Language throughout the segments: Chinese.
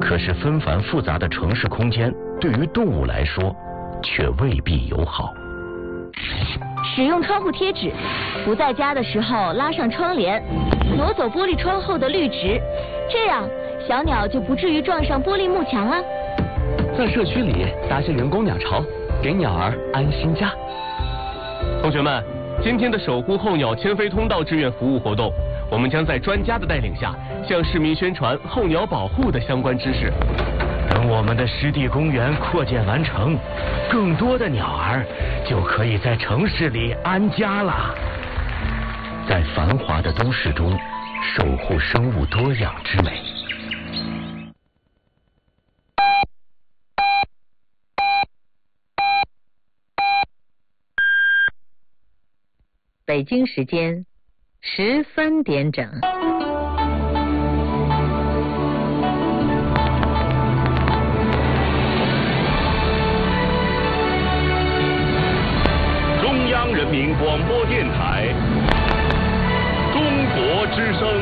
可是纷繁复杂的城市空间对于动物来说却未必友好。 使用窗户贴纸，不在家的时候拉上窗帘，挪走玻璃窗后的绿植，这样小鸟就不至于撞上玻璃幕墙了。 在社区里搭些人工鸟巢，给鸟儿安心家。 同学们，今天的守护候鸟迁飞通道志愿服务活动，我们将在专家的带领下，向市民宣传候鸟保护的相关知识。 等我们的湿地公园扩建完成，更多的鸟儿就可以在城市里安家了。在繁华的都市中，守护生物多样之美。 北京时间10分点整。 中央人民广播电台，中国之声。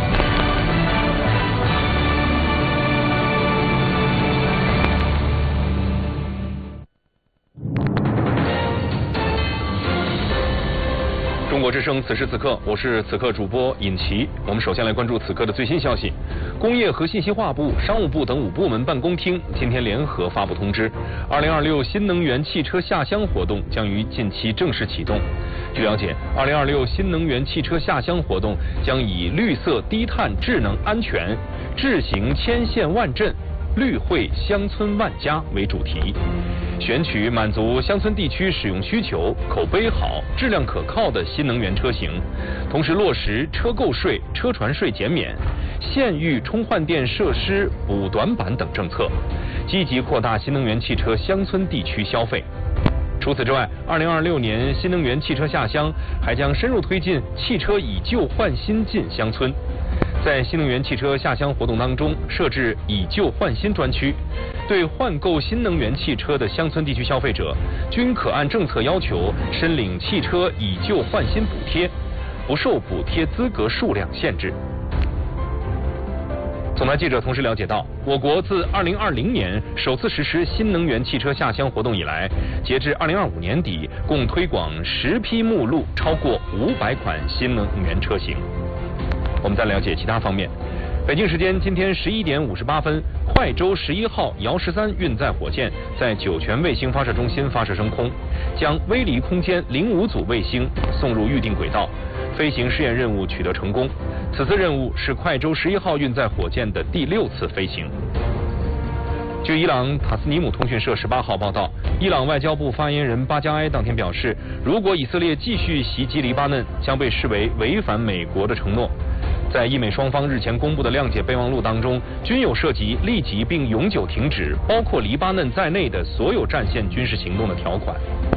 中国之声，此时此刻，我是此刻主播尹奇。我们首先来关注此刻的最新消息。工业和信息化部、商务部等5部门办公厅今天联合发布通知，2026新能源汽车下乡活动将于近期正式启动。据了解，2026新能源汽车下乡活动将以绿色、低碳、智能、安全、智行千县万镇、绿惠乡村万家为主题，选取满足乡村地区使用需求、口碑好、质量可靠的新能源车型，同时落实车购税、车船税减免、县域充换电设施补短板等政策，积极扩大新能源汽车乡村地区消费。除此之外，2026年新能源汽车下乡还将深入推进汽车以旧换新进乡村。在新能源汽车下乡活动当中，设置以旧换新专区，对换购新能源汽车的乡村地区消费者，均可按政策要求申领汽车以旧换新补贴，不受补贴资格数量限制。总台记者同时了解到，我国自2020年首次实施新能源汽车下乡活动以来，截至2025年底，共推广10批目录超过500款新能源车型。我们再了解其他方面。北京时间今天11点58分，快舟11号遥13运载火箭在酒泉卫星发射中心发射升空，将微离空间05组卫星送入预定轨道，飞行试验任务取得成功。此次任务是快舟11号运载火箭的第6次飞行。据伊朗塔斯尼姆通讯社18号报道，伊朗外交部发言人巴加埃当天表示，如果以色列继续袭击黎巴嫩，将被视为违反美国的承诺。在伊美双方日前公布的谅解备忘录当中，均有涉及立即并永久停止包括黎巴嫩在内的所有战线军事行动的条款。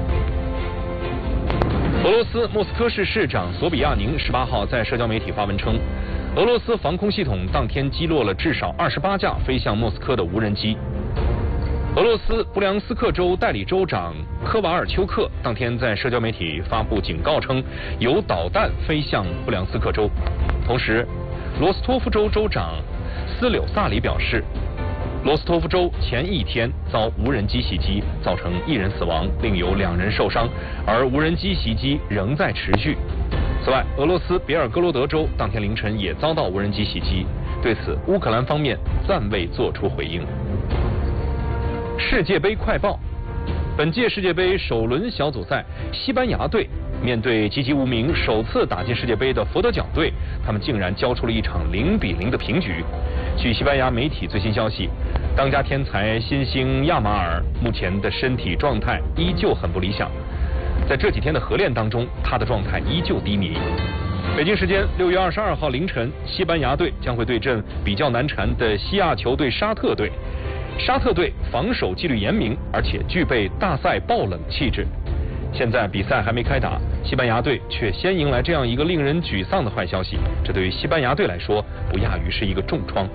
俄罗斯莫斯科市市长索比亚宁18号在社交媒体发文称，俄罗斯防空系统当天击落了至少28架飞向莫斯科的无人机。俄罗斯布良斯克州代理州长科瓦尔丘克当天在社交媒体发布警告称，有导弹飞向布良斯克州。同时，罗斯托夫州州长斯柳萨里表示，罗斯托夫州前一天遭无人机袭击，造成1人死亡，另有2人受伤，而无人机袭击仍在持续。此外，俄罗斯别尔哥罗德州当天凌晨也遭到无人机袭击，对此乌克兰方面暂未作出回应。世界杯快报，本届世界杯首轮小组赛，西班牙队面对籍籍无名、首次打进世界杯的佛得角队，他们竟然交出了一场0-0的平局。据西班牙媒体最新消息，当家天才新星亚马尔目前的身体状态依旧很不理想，在这几天的合练当中，他的状态依旧低迷。北京时间6月22号凌晨，西班牙队将会对阵比较难缠的西亚球队沙特队。沙特队防守纪律严明，而且具备大赛爆冷气质。现在比赛还没开打，西班牙队却先迎来这样一个令人沮丧的坏消息，这对于西班牙队来说不亚于是一个重创。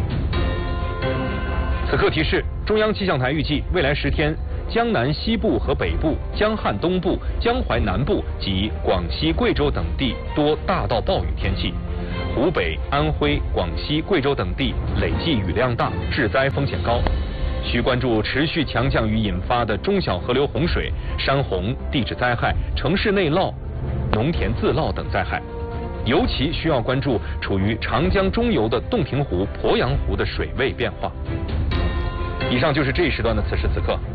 此刻提示，中央气象台预计未来10天，江南西部和北部、江汉东部、江淮南部及广西、贵州等地多大到暴雨天气。 湖北、安徽、广西、贵州等地累计雨量大，致灾风险高，需关注持续强降雨引发的中小河流洪水、山洪、地质灾害、城市内涝、农田自涝等灾害。尤其需要关注处于长江中游的洞庭湖、鄱阳湖的水位变化。以上就是这一时段的此时此刻。